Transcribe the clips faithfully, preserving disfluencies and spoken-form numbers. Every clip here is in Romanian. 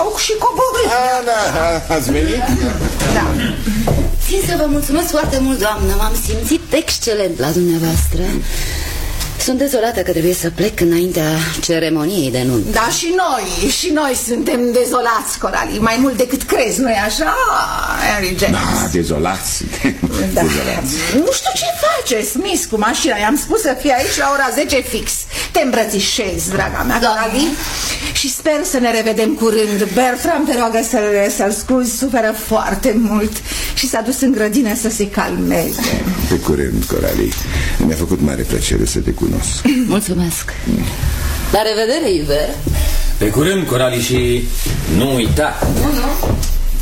și coborât. Ah, da, ați venit? Da. Țin să vă mulțumesc foarte mult, doamnă. M-am simțit excelent la dumneavoastră. Sunt dezolată că trebuie să plec înaintea ceremoniei de nuntă. Da, și noi, și noi suntem dezolați, Coralie. Mai mult decât crezi, nu-i așa, Henry James? Da, dezolați. Da. Dezolați. Nu știu ce face Smith cu mașina. I-am spus să fie aici la ora zece fix. Te îmbrățișez, draga mea, Coralie. Și sper să ne revedem curând. Bertram te roagă să-l să scuzi, suferă foarte mult și s-a dus în grădină să se calmeze. Pe curând, Coralie. Mi-a făcut mare plăcere să te cunosc. Mulțumesc. La revedere, Iver. Pe curând, Coralie, și nu uita. Nu, nu.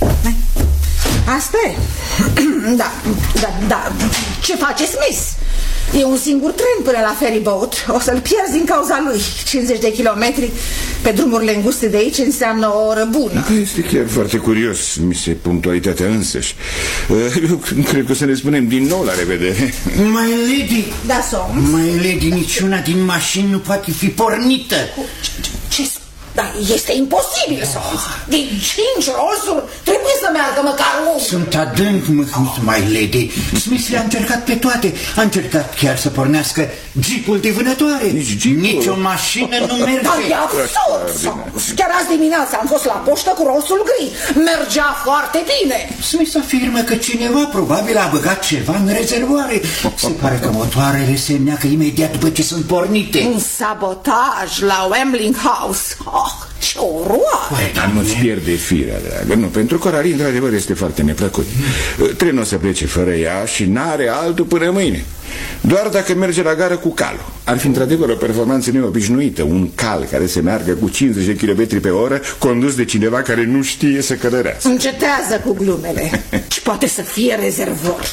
Asta e. Da, da, da. Ce face Smith? E un singur tren până la ferryboat. O să-l pierzi din cauza lui. cincizeci de kilometri pe drumurile înguste de aici înseamnă o oră bună. Este chiar foarte curios, mi se punctualitatea însăși. Eu cred că o să ne spunem din nou la revedere. My lady. Da, Soms. My lady, niciuna din mașini nu poate fi pornită. Ce, ce Da, este imposibil, Soms. Din cinci rolsuri trebuie să meargă măcar unul. Sunt adânc mâhnit, my lady. Smith le-a încercat pe toate. A încercat chiar să pornească jeepul de vânătoare. Nici jeepul. Nici o mașină nu merge. Dar e absurd, Soms. Chiar azi dimineața am fost la poștă cu rolsul gri. Mergea foarte bine. Smith afirmă că cineva probabil a băgat ceva în rezervoare. Se pare că motoarele se neacă imediat după ce sunt pornite. Un sabotaj la Wemling House. Oh, ce oroare! Dar nu-ți pierde firea, dragă. Nu, pentru Coralie, într-adevăr, este foarte neplăcut. Trenul o să plece fără ea și n-are altul până mâine. Doar dacă merge la gară cu calul. Ar fi într-adevăr o performanță neobișnuită. Un cal care se meargă cu cincizeci de kilometri pe oră, condus de cineva care nu știe să călărească. Încetează cu glumele. Ce poate să fie rezervor?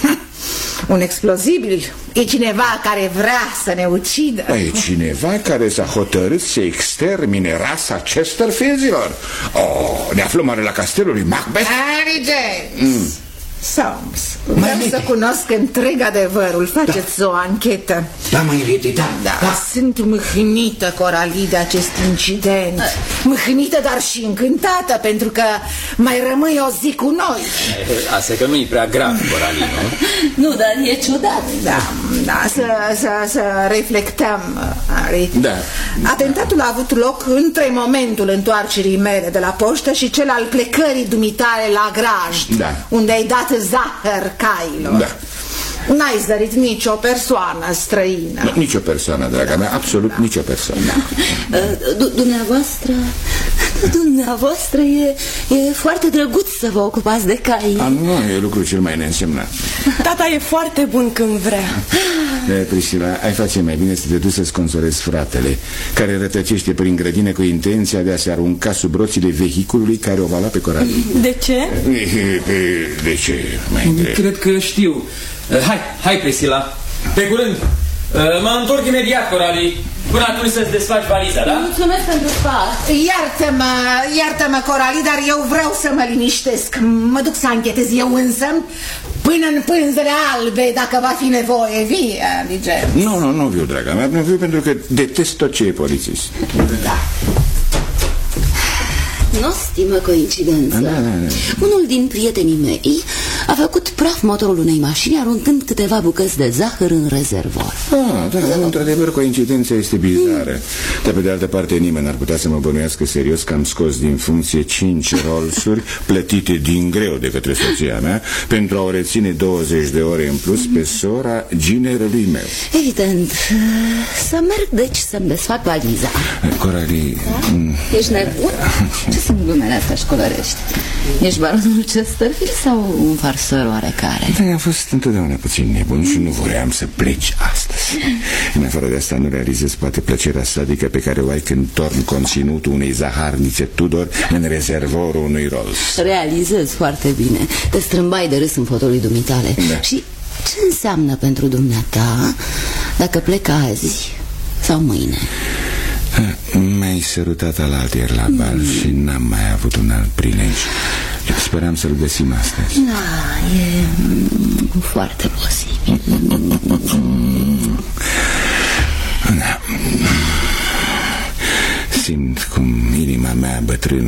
Un explozibil? E cineva care vrea să ne ucidă? E cineva care s-a hotărât să extermine rasa Chesterfieldilor. Oh, ne aflăm oare la castelul lui Macbeth? Harry James! Mm. Soms, vreau să cunosc întreg adevărul. Faceți da. o anchetă. Da, mai lady, da, da, da. Sunt mâhnită, Coralie, de acest incident. Mâhnită, dar și încântată, pentru că mai rămâi o zi cu noi. Asta că nu-i prea grav, Coralie, nu? Nu, dar e ciudat. Da, da, să, să, să reflectăm, Harry. Da. Atentatul a avut loc între momentul întoarcerii mele de la poștă și cel al plecării dumitale la Grajd, da. unde ai dat zahăr cailor. Da. N-ai zărit nicio persoană străină. Nu, nicio persoană, draga mea, absolut da. nicio persoană. Da. Uh, dumneavoastră, dumneavoastră e, e foarte drăguț să vă ocupați de cai. A, nu, e lucrul cel mai neînsemnat. Tata e foarte bun când vrea. De, Priscila, ai face mai bine să te duci să-ți consolezi fratele, care rătăcește prin grădină cu intenția de a se arunca sub roțile vehiculului care o va lua pe Coralie. De ce? De ce? Mai cred că știu. Hai, hai, Priscila. Pe curând. Mă întorc imediat, Coralie. Până atunci să-ți desfaci valiza, da? Mulțumesc pentru sfat. Iartă-mă, iartă-mă, Coralie, dar eu vreau să mă liniștesc. Mă duc să anchetez eu însă până în pânzele albe, dacă va fi nevoie. Vie, James. Nu, nu, nu viu, draga mea. Nu viu pentru că detest tot ce e polițist. Da. Nu stimă coincidență. Da, da, da. Unul din prietenii mei a făcut praf motorul unei mașini aruncând câteva bucăți de zahăr în rezervor. Ah, da, da, într-adevăr, coincidența este bizară. Dar pe de altă parte nimeni n-ar putea să mă bănuiască serios că am scos din funcție cinci rolsuri plătite din greu de către soția mea pentru a o reține douăzeci de ore în plus pe sora ginerului meu. Evident. Să merg deci să-mi desfac valiza. Coralie... Da? Ești nebun? Ce sunt glumele astea școlărești? Ești baronul Chesterfield sau un farsăr oarecare? Da, am fost întotdeauna puțin nebun și nu voiam să pleci astăzi. În afară de asta nu realizez poate plăcerea sadică pe care o ai când torni conținutul unei zaharnițe Tudor în rezervorul unui Rolls. Realizez foarte bine. Te strâmbai de râs în fotolul dumitale. Da. Și ce înseamnă pentru dumneata dacă plec azi sau mâine? M-ai sărutat alaltieri la bal mm. și n-am mai avut un alt prilej. Speram să-l găsim astăzi. Da, e foarte posibil. Da. Simt cum inima mea bătrână